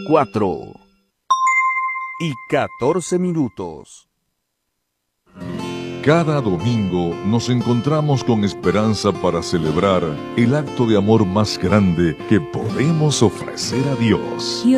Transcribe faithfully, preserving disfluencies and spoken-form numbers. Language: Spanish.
cuatro y catorce minutos. Cada domingo nos encontramos con esperanza para celebrar el acto de amor más grande que podemos ofrecer a Dios.